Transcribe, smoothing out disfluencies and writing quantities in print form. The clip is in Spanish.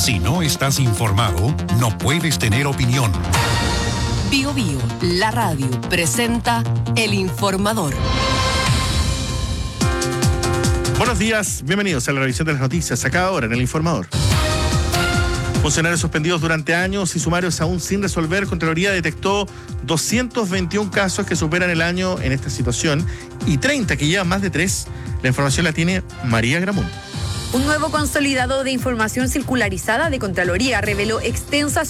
Si no estás informado, no puedes tener opinión. Bio Bio, la radio, presenta El Informador. Buenos días, bienvenidos a la revisión de las noticias, acá ahora en El Informador. Funcionarios suspendidos durante años y sumarios aún sin resolver. Contraloría detectó 221 casos que superan el año en esta situación y 30 que llevan más de 3. La información la tiene María Gramún. Un nuevo consolidado de información circularizada de Contraloría reveló extensas